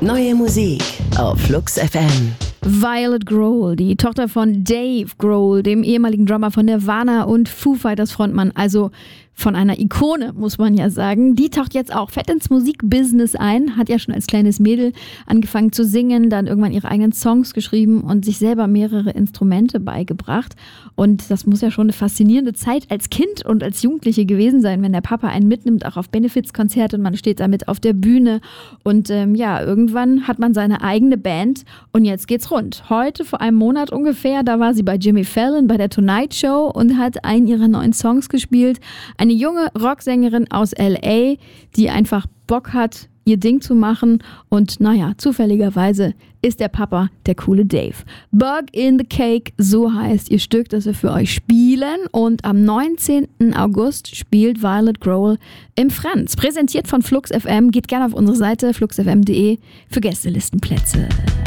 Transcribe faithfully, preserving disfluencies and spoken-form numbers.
Neue Musik auf Flux F M. Violet Grohl, die Tochter von Dave Grohl, dem ehemaligen Drummer von Nirvana und Foo Fighters Frontmann, also von einer Ikone, muss man ja sagen. Die taucht jetzt auch fett ins Musikbusiness ein, hat ja schon als kleines Mädel angefangen zu singen, dann irgendwann ihre eigenen Songs geschrieben und sich selber mehrere Instrumente beigebracht. Und das muss ja schon eine faszinierende Zeit als Kind und als Jugendliche gewesen sein, wenn der Papa einen mitnimmt, auch auf Benefizkonzerte und man steht damit auf der Bühne. Und ähm, ja, irgendwann hat man seine eigene Band und jetzt geht's rund. Heute, vor einem Monat ungefähr, da war sie bei Jimmy Fallon bei der Tonight Show und hat einen ihrer neuen Songs gespielt. Eine junge Rocksängerin aus L A, die einfach Bock hat, ihr Ding zu machen. Und naja, zufälligerweise ist der Papa der coole Dave. Bug in the Cake, so heißt ihr Stück, das wir für euch spielen. Und am neunzehnten August spielt Violet Grohl im Franz. Präsentiert von Flux F M. Geht gerne auf unsere Seite flux f m punkt d e für Gästelistenplätze.